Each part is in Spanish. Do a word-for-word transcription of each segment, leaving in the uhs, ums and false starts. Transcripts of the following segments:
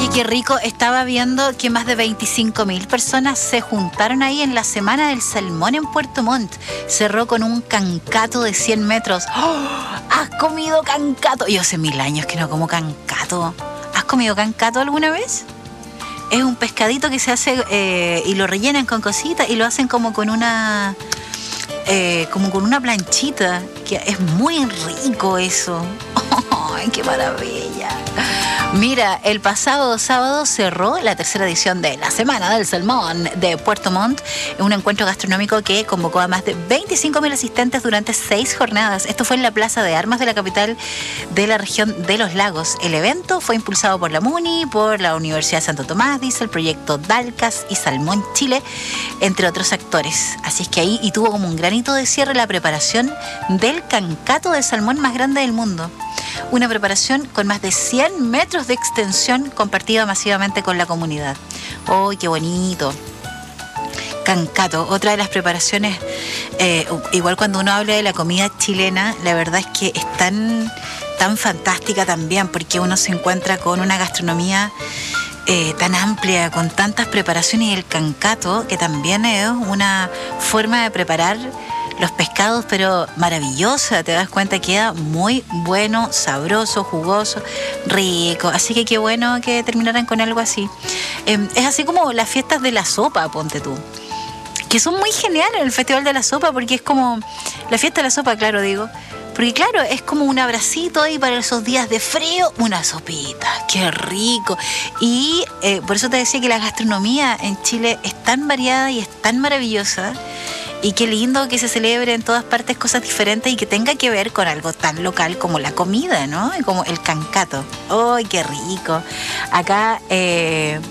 qué rico. Estaba viendo que más de veinticinco mil personas se juntaron ahí en la Semana del Salmón en Puerto Montt. Cerró con un cancato de cien metros. ¡Oh! ¿Has comido cancato? Yo hace mil años que no como cancato. ¿Has comido cancato alguna vez? Es un pescadito que se hace eh, y lo rellenan con cositas y lo hacen como con una... Eh, como con una planchita, que es muy rico eso. ¡Ay, qué maravilla! Mira, el pasado sábado cerró la tercera edición de la Semana del Salmón de Puerto Montt, un encuentro gastronómico que convocó a más de veinticinco mil asistentes durante seis jornadas. Esto fue en la Plaza de Armas de la capital de la región de Los Lagos. El evento fue impulsado por la MUNI, por la Universidad de Santo Tomás, dice el proyecto Dalcas y Salmón Chile, entre otros actores. Así es que ahí y tuvo como un granito de cierre la preparación del cancato de salmón más grande del mundo. Una preparación con más de cien metros de extensión compartida masivamente con la comunidad. ¡Oh, qué bonito! Cancato, otra de las preparaciones, eh, igual cuando uno habla de la comida chilena, la verdad es que es tan, tan fantástica también, porque uno se encuentra con una gastronomía eh, tan amplia, con tantas preparaciones, y el cancato, que también es una forma de preparar los pescados, pero maravillosa, te das cuenta, queda muy bueno, sabroso, jugoso, rico. Así que qué bueno que terminaran con algo así. Eh, es así como las fiestas de la sopa, ponte tú, que son muy geniales, el Festival de la Sopa, porque es como la fiesta de la sopa, claro, digo. Porque claro, es como un abracito ahí para esos días de frío, una sopita, qué rico. Y eh, por eso te decía que la gastronomía en Chile es tan variada y es tan maravillosa. Y qué lindo que se celebre en todas partes cosas diferentes y que tenga que ver con algo tan local como la comida, ¿no? Como el cancato. ¡Ay, qué rico! Acá, eh...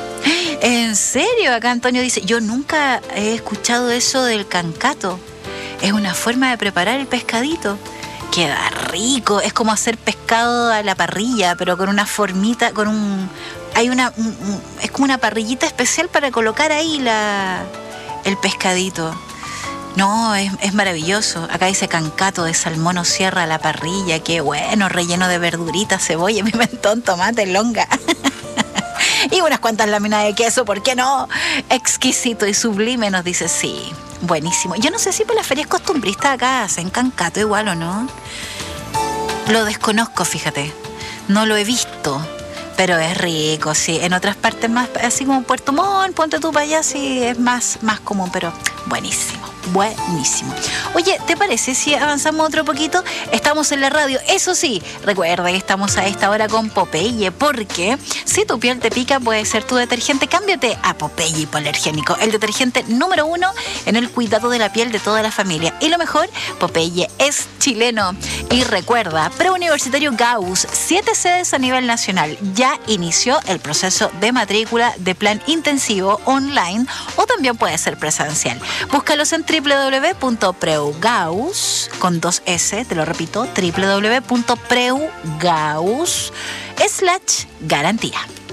en serio, acá Antonio dice, yo nunca he escuchado eso del cancato. Es una forma de preparar el pescadito. Queda rico. Es como hacer pescado a la parrilla, pero con una formita, con un... Hay una... Un, un, es como una parrillita especial para colocar ahí la, el pescadito. No, es, es maravilloso. Acá dice cancato de salmón o sierra a la parrilla. Qué bueno, relleno de verduritas, cebolla, pimentón, tomate, longa. Y unas cuantas láminas de queso, ¿por qué no? Exquisito y sublime, nos dice, sí, buenísimo. Yo no sé si por las ferias costumbristas acá hacen cancato igual o no. Lo desconozco, fíjate. No lo he visto. Pero es rico, sí. En otras partes más, así como Puerto Montt, ponte tú para allá, sí, es más, más común, pero buenísimo. Buenísimo. Oye, ¿te parece si avanzamos otro poquito? Estamos en la radio. Eso sí, recuerda que estamos a esta hora con Popeye, porque si tu piel te pica, puede ser tu detergente. Cámbiate a Popeye Hipoalergénico, el detergente número uno en el cuidado de la piel de toda la familia. Y lo mejor, Popeye es chileno. Y recuerda, Preuniversitario Gauss, siete sedes a nivel nacional. Ya inició el proceso de matrícula de plan intensivo online o también puede ser presencial. Búscalos en doble u doble u doble u punto preugauss con dos S, te lo repito, doble u doble u doble u punto preugauss slash garantía.